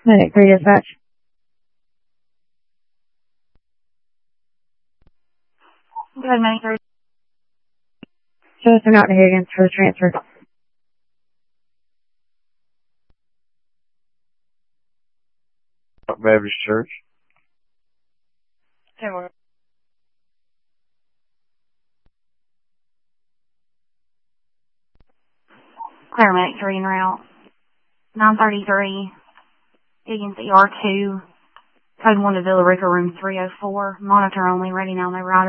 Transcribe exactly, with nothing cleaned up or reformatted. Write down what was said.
Medic three dispatch. Go ahead, Medic three. Show us not to Higgins for the transfer. Baptist Church. ten one. Clear, Medic three en route. nine thirty-three. Higgins E R two. Code one to Villa Rica, room three oh four. Monitor only, ready now, no rider.